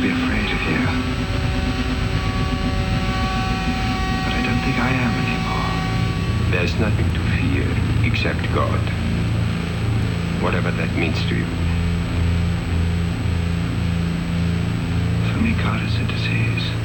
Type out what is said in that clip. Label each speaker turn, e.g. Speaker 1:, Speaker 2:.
Speaker 1: be afraid of you. But I don't think I am anymore.
Speaker 2: There's nothing to fear except God. Whatever that means to you.
Speaker 1: For me, God is a